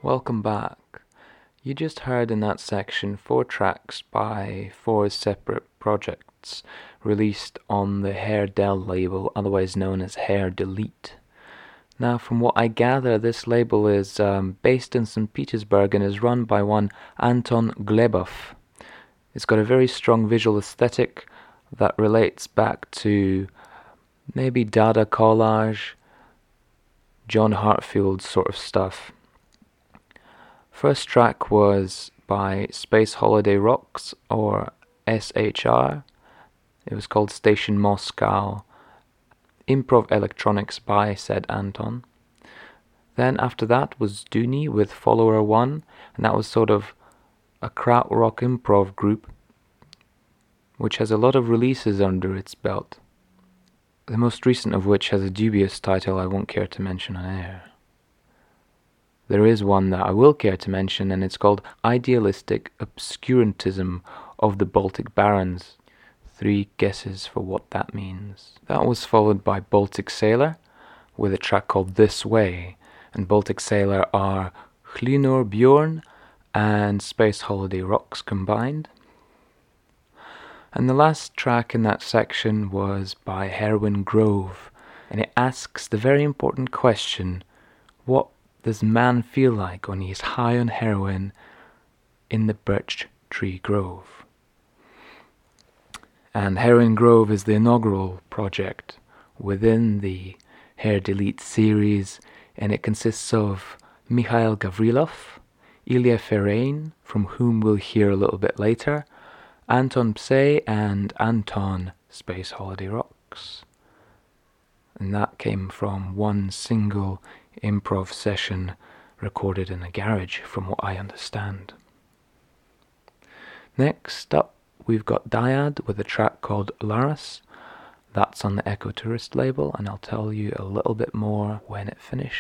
Welcome back. You just heard in that section 4 tracks by 4 separate projects released on the Hair Del label, otherwise known as Hair Delete. Now, from what I gather, this label is based in St. Petersburg and is run by one Anton Glebov. It's got a very strong visual aesthetic that relates back to maybe Dada collage, John Hartfield sort of stuff. First track was by Space Holiday Rocks, or SHR. It was called Station Moscow. Improv Electronics by said Anton. Then after that was Dooney with Follower 1, and that was sort of a krautrock improv group which has a lot of releases under its belt. The most recent of which has a dubious title I won't care to mention on air. There is one that I will care to mention, and it's called Idealistic Obscurantism of the Baltic Barons. 3 guesses for what that means. That was followed by Baltic Sailor with a track called This Way, and Baltic Sailor are Hlynur Bjorn and Space Holiday Rocks combined. And the last track in that section was by Heroin Grove, and it asks the very important question, what does man feel like when he's high on heroin in the Birch Tree Grove? And Heroin Grove is the inaugural project within the Hair Delete series, and it consists of Mikhail Gavrilov, Ilya Ferein, from whom we'll hear a little bit later, Anton Psey, and Anton Space Holiday Rocks. And that came from one single improv session recorded in a garage, from what I understand. Next up, we've got Dyad with a track called Laris. That's on the Echo Tourist label, and I'll tell you a little bit more when it finishes.